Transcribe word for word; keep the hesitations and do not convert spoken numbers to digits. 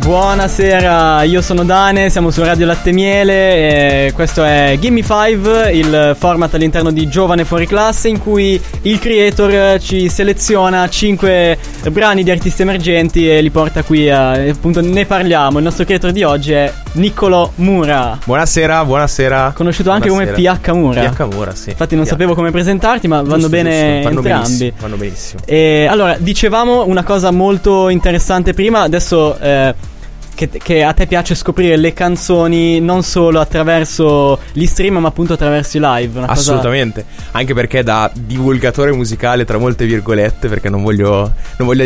Buonasera, io sono Dane, siamo su Radio Latte Miele e questo è Gimme Five, il format all'interno di Giovane Fuori Classe in cui il creator ci seleziona cinque brani di artisti emergenti e li porta qui a, appunto ne parliamo. Il nostro creator di oggi è Niccolò Mura. Buonasera, buonasera. Conosciuto anche buonasera. come P H Mura. P H Mura, sì. Infatti non P H. sapevo come presentarti, ma vanno Giusto, bene giusto. Vanno entrambi. benissimo, vanno benissimo. E allora, dicevamo una cosa molto interessante prima, adesso eh, Che, che a te piace scoprire le canzoni non solo attraverso gli stream ma appunto attraverso i live. Una Assolutamente, cosa... anche perché da divulgatore musicale tra molte virgolette, perché non voglio, non voglio